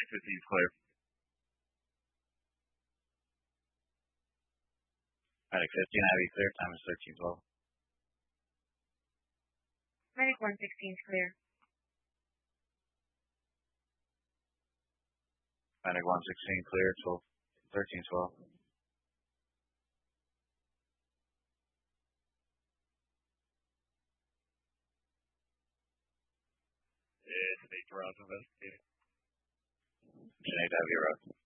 15 is clear. Medic 15, Ivy clear. Time is 13:12. Medic 116 is clear. Medic 116 clear. 13:12. It's 8 rounds investigating. Gen 8 Heavy road.